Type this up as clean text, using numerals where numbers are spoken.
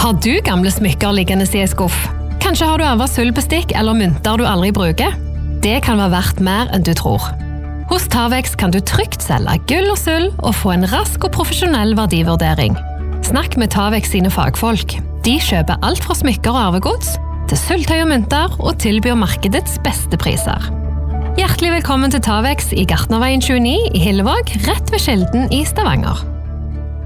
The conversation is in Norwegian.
Har du gamle smykker liggende i en skuff? Kanskje har du arvet sølvbestikk eller mynter du aldri bruker? Det kan være verdt mer enn du tror. Hos Tavex kan du trygt selge gull og sølv og få en rask og profesjonell verdivurdering. Snakk med Tavex sine fagfolk. De kjøper alt fra smykker og arvegods til sølvtøy og mynter og tilbyr markedets beste priser. Hjertelig velkommen til Tavex i Gartnerveien 29 i Hillevåg, rett ved Skjelden i Stavanger.